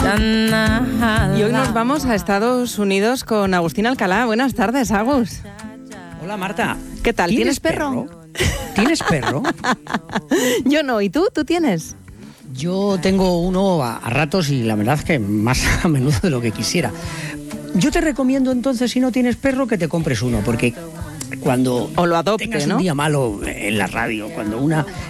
Y hoy nos vamos a Estados Unidos con Agustín Alcalá. Buenas tardes, Agus. Hola, Marta. ¿Qué tal? ¿Tienes perro? ¿Tienes perro? Yo no. ¿Y tú? ¿Tú tienes? Yo tengo uno a ratos y la verdad es que más a menudo de lo que quisiera. Yo te recomiendo entonces, si no tienes perro, que te compres uno, porque cuando o lo adopte, tengas ¿no? un día malo en la radio, cuando una